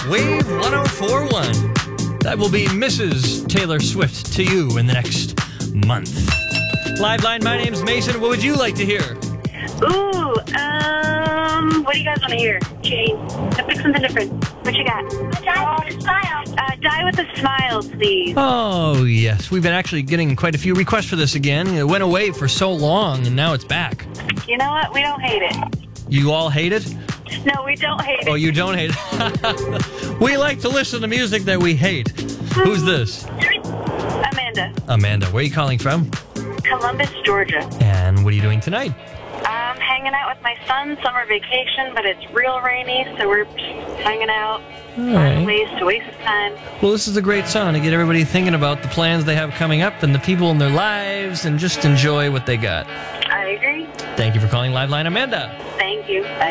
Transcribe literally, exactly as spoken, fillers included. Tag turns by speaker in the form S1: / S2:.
S1: Wave one oh four point one. That will be Missus Taylor Swift to you in the next month. Live line, my name's Mason. What would you like to hear?
S2: Ooh, um, what do you guys want to hear? Jane, let's pick something different. What you got? Die with a smile. Uh, die with a smile, please.
S1: Oh, yes. We've been actually getting quite a few requests for this again. It went away for so long, and now it's back.
S2: You know what? We don't hate it.
S1: You all hate it?
S2: No, we don't hate it.
S1: Oh, you don't hate it? We like to listen to music that we hate. Who's this?
S2: Amanda,
S1: Amanda. Where are you calling from?
S2: Columbus, Georgia.
S1: And what are you doing tonight?
S2: I'm hanging out with my son, summer vacation, but it's real rainy, so we're just hanging out,
S1: All
S2: finding
S1: right.
S2: ways to waste the time.
S1: Well, this is a great song to get everybody thinking about the plans they have coming up and the people in their lives and just enjoy what they got.
S2: I agree.
S1: Thank you for calling Liveline, Amanda.
S2: Thank you. Bye.